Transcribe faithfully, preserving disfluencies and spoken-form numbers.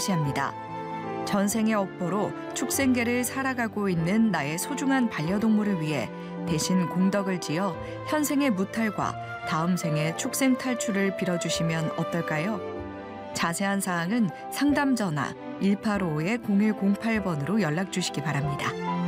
제시합니다. 전생의 업보로 축생계를 살아가고 있는 나의 소중한 반려동물을 위해 대신 공덕을 지어 현생의 무탈과 다음 생의 축생 탈출을 빌어주시면 어떨까요? 자세한 사항은 상담 전화 일팔오오 공일공팔 번으로 연락 주시기 바랍니다.